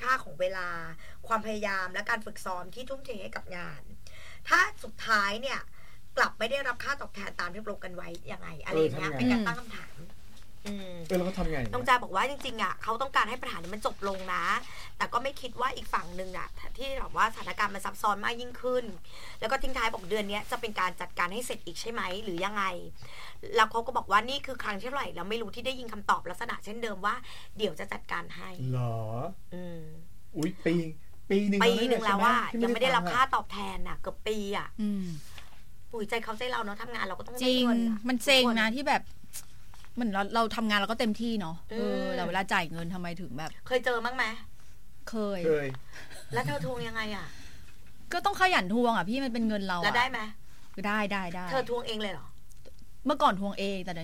ค่าของเวลาความพยายามและการฝึกซ้อมที่ทุ่มเทให้กับงานถ้าสุดท้ายเนี่ยกลับไม่ได้รับค่าตอบแทนตามที่ตกลงกันไว้ยังไงอะไรอย่างเงี้ยเป็นการตั้งคำถามแล้วเขาทำไงน้องจาบอกว่าจริงๆอ่ะเขาต้องการให้ปัญหานี้มันจบลงนะแต่ก็ไม่คิดว่าอีกฝั่งนึงอ่ะที่แบบว่าสถานการณ์มันซับซ้อนมากยิ่งขึ้นแล้วก็ทิ้งท้ายบอกเดือนนี้จะเป็นการจัดการให้เสร็จอีกใช่ไหมหรือยังไงแล้วเขาก็บอกว่านี่คือครั้งที่เท่าไหร่เราไม่รู้ที่ได้ยินคำตอบลักษณะเช่นเดิมว่าเดี๋ยวจะจัดการให้หรออุ้ยปีนึงแล้วว่ายังไม่ได้รับค่าตอบแทนน่ะเกือบปีอ่ะปุ๋ยใจเขาใจเราเนาะทำงานเราก็ต้องได้เงินมันเซ็งนะที่แบบเหมือนเราทำงานเราก็เต็มที่เนาะแต่เวลาจ่ายเงินทำไมถึงแบบเคยเจอมั้งไหมเคยแล้วเธอทวงยังไงอ่ะก็ต้องขยันทวงอ่ะพี่มันเป็นเงินเราแล้วได้ไหมได้เธอทวงเองเลยเหรอเมื่อก่อนทวงเองแต่